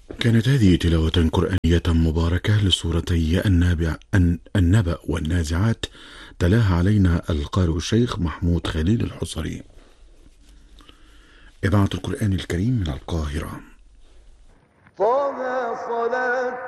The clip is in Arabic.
كانت هذه تلاوة قرآنية مباركة لسورتي النبأ والنازعات، تلاها علينا القارئ الشيخ محمود خليل الحصري. إذاعة القرآن الكريم من القاهرة. طه صلاة